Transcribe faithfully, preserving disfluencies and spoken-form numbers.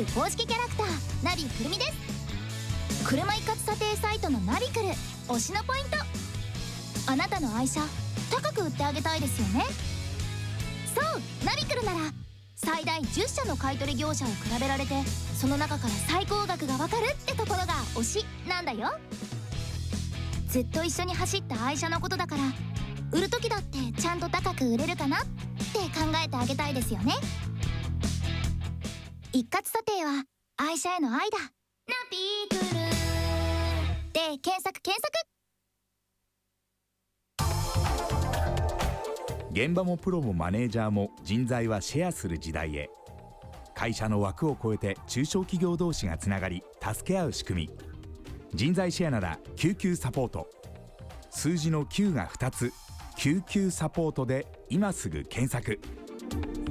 ル公式キャラクターナビくるみです。車一括査定サイトのナビくる推しのポイント、あなたの愛車高く売ってあげたいですよね。そうナビくるなら最大じゅっしゃの買取業者を比べられて、その中から最高額がわかるってところが推しなんだよ。ずっと一緒に走った愛車のことだから、売る時だってちゃんと高く売れるかなって考えてあげたいですよね。一括査定は愛車への愛だ。ナビくるで検索検索。 現場もプロもマネージャーも人材はシェアする時代へ。会社の枠を超えて中小企業同士がつながり助け合う仕組み、人材シェアなら救急サポート。数字のきゅうがふたつ、救急サポートで今すぐ検索。